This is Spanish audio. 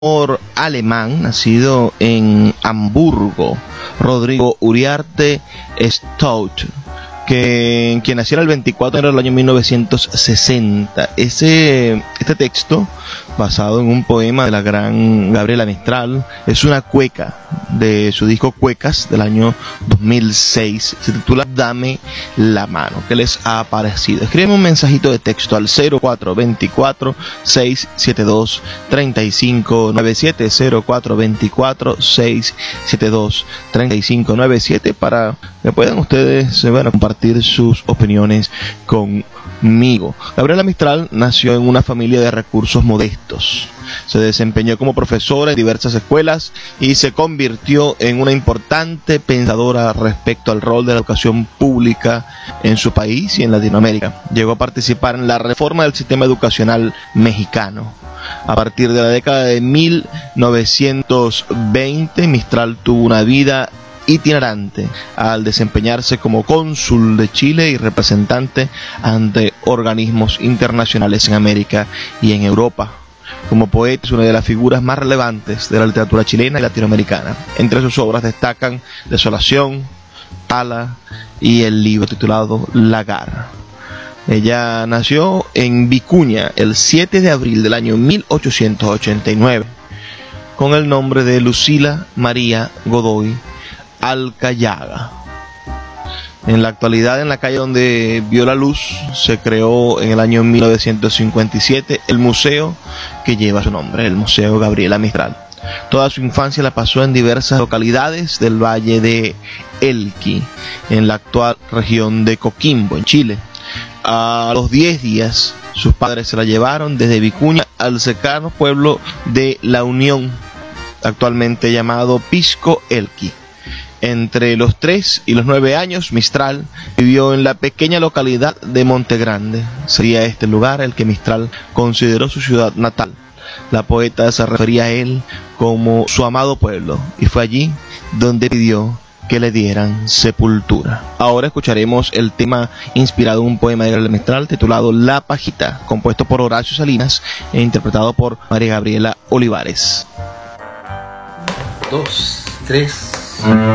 alemán, nacido en Hamburgo, Rodrigo Uriarte Stout, quien nació el 24 de enero del año 1960. Este texto, basado en un poema de la gran Gabriela Mistral, es una cueca de su disco Cuecas del año 2006. Se titula Dame la mano. ¿Qué les ha parecido? Escriben un mensajito de texto al 0424-672-3597, 0424-672-3597, para que puedan ustedes compartir sus opiniones conmigo. Gabriela Mistral nació en una familia de recursos modestos. Se desempeñó como profesora en diversas escuelas y se convirtió en una importante pensadora respecto al rol de la educación pública en su país y en Latinoamérica. Llegó a participar en la reforma del sistema educacional mexicano. A partir de la década de 1920, Mistral tuvo una vida itinerante al desempeñarse como cónsul de Chile y representante ante organismos internacionales en América y en Europa. Como poeta es una de las figuras más relevantes de la literatura chilena y latinoamericana. Entre sus obras destacan Desolación, Tala y el libro titulado Lagar. Ella nació en Vicuña el 7 de abril del año 1889 con el nombre de Lucila María Godoy Alcayaga. En la actualidad, en la calle donde vio la luz, se creó en el año 1957 el museo que lleva su nombre, el Museo Gabriela Mistral. Toda su infancia la pasó en diversas localidades del Valle de Elqui, en la actual región de Coquimbo, en Chile. A los 10 días, sus padres se la llevaron desde Vicuña al cercano pueblo de La Unión, actualmente llamado Pisco Elqui. Entre los 3 y los 9 años, Mistral vivió en la pequeña localidad de Monte Grande. Sería este lugar el que Mistral consideró su ciudad natal. La poeta se refería a él como su amado pueblo, y fue allí donde pidió que le dieran sepultura. Ahora escucharemos el tema inspirado en un poema de Gabriela Mistral titulado La Pajita, compuesto por Horacio Salinas e interpretado por María Gabriela Olivares. 2, 3...